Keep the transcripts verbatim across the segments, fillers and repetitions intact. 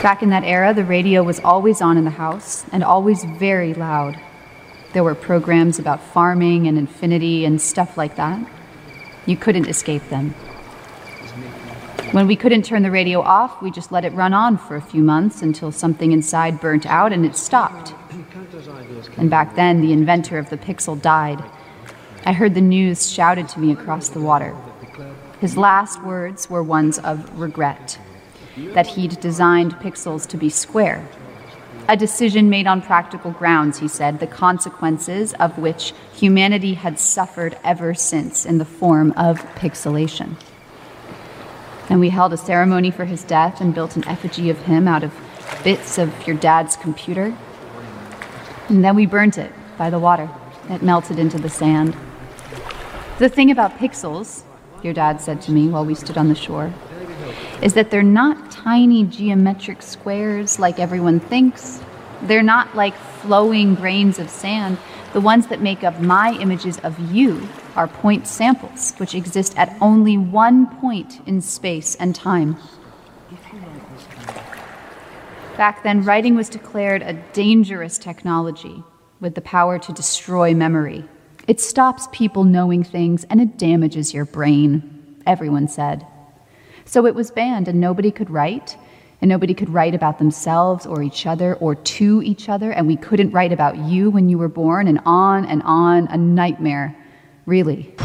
Back in that era, the radio was always on in the house and always very loud. There were programs about farming and infinity and stuff like that. You couldn't escape them. When we couldn't turn the radio off, we just let it run on for a few months until something inside burnt out and it stopped. And back then, the inventor of the pixel died. I heard the news shouted to me across the water. His last words were ones of regret, that he'd designed pixels to be square. A decision made on practical grounds, he said, the consequences of which humanity had suffered ever since in the form of pixelation. And we held a ceremony for his death and built an effigy of him out of bits of your dad's computer. And then we burnt it by the water. It melted into the sand. The thing about pixels, your dad said to me while we stood on the shore, is that they're not tiny geometric squares like everyone thinks. They're not like flowing grains of sand. The ones that make up my images of you are point samples, which exist at only one point in space and time. Back then, writing was declared a dangerous technology with the power to destroy memory. It stops people knowing things and it damages your brain, everyone said. So it was banned and nobody could write, and nobody could write about themselves or each other or to each other, and we couldn't write about you when you were born, and on and on, a nightmare, really.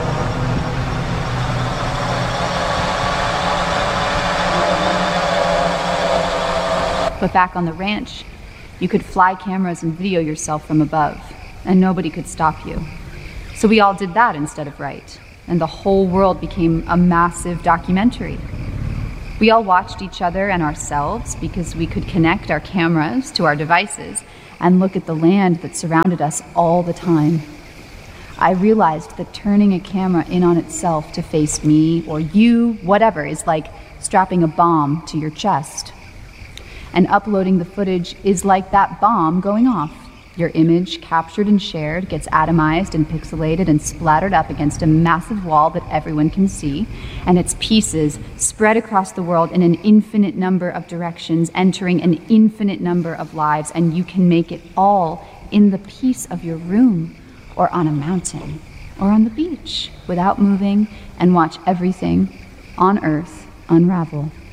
But back on the ranch, you could fly cameras and video yourself from above, and nobody could stop you. So we all did that instead of write, and the whole world became a massive documentary. We all watched each other and ourselves because we could connect our cameras to our devices and look at the land that surrounded us all the time. I realized that turning a camera in on itself to face me or you, whatever, is like strapping a bomb to your chest. And uploading the footage is like that bomb going off. Your image, captured and shared, gets atomized and pixelated and splattered up against a massive wall that everyone can see, and its pieces spread across the world in an infinite number of directions, entering an infinite number of lives, and you can make it all in the peace of your room, or on a mountain, or on the beach, without moving, and watch everything on Earth unravel.